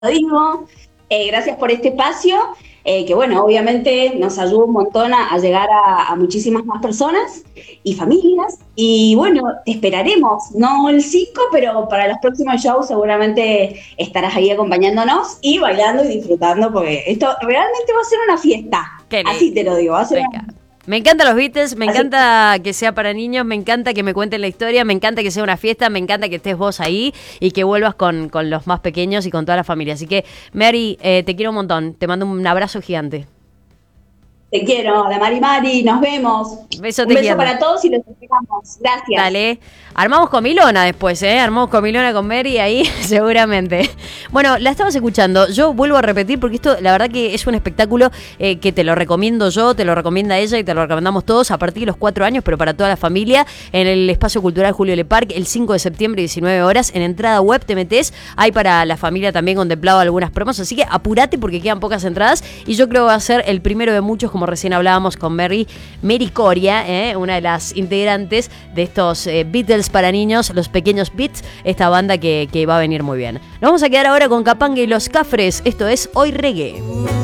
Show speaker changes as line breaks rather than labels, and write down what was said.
digo. Gracias por este espacio, que bueno, obviamente nos ayuda un montón a llegar a muchísimas más personas y familias. Y bueno, te esperaremos, no el 5 pero para los próximos shows seguramente estarás ahí acompañándonos y bailando y disfrutando, porque esto realmente va a ser una fiesta.
Qué
Así te lo digo, va a ser
Venga. Me encantan los Beatles, me
Así.
encanta que sea para niños, me encanta que me cuenten la historia, me encanta que sea una fiesta, me encanta que estés vos ahí y que vuelvas con los más pequeños y con toda la familia. Así que, Mary, te quiero un montón, te mando un abrazo gigante.
Te quiero, la Mari Mari, nos vemos.
Beso,
Un
te
beso
quiero.
para todos y los esperamos. Gracias.
Dale. Armamos comilona después, ¿eh? Armamos comilona con Mary ahí, seguramente. Bueno, la estabas escuchando. Yo vuelvo a repetir porque esto, la verdad que es un espectáculo que te lo recomiendo yo, te lo recomienda ella y te lo recomendamos todos a partir de los 4 años, pero para toda la familia, en el Espacio Cultural Julio Le Parc, el 5 de septiembre, 19 horas. En entrada web te metés. Hay para la familia también contemplado algunas promos, así que apurate porque quedan pocas entradas. Y yo creo que va a ser el primero de muchos, como recién hablábamos con Mary Coria, una de las integrantes de estos Beatles para niños, los pequeños Beats, esta banda que va a venir muy bien. Nos vamos a quedar ahora con Capanga y los Cafres. Esto es Hoy Reggae.